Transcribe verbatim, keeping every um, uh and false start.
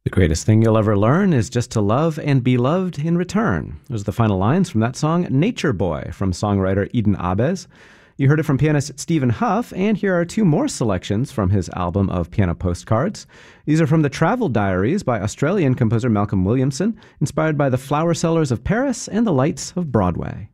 The greatest thing you'll ever learn is just to love and be loved in return. Those are the final lines from that song, Nature Boy, from songwriter Eden Abes. You heard it from pianist Stephen Huff, and here are two more selections from his album of piano postcards. These are from the Travel Diaries by Australian composer Malcolm Williamson, inspired by the flower sellers of Paris and the lights of Broadway.